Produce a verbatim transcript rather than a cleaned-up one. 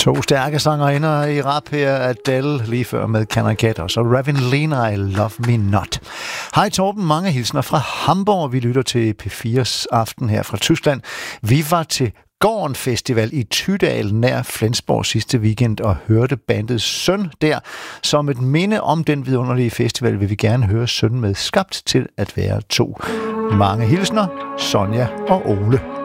To stærke sangerinder i rap her, Adele lige før med Can I Get, og så Ravin Lena, I Love Me Not. Hej Torben, mange hilsner fra Hamburg. Vi lytter til P fire's aften her fra Tyskland. Vi var til Gården Festival i Tydal nær Flensborg sidste weekend og hørte bandet Søn der. Som et minde om den vidunderlige festival vil vi gerne høre Søn med Skabt til at være to. Mange hilsner, Sonja og Ole.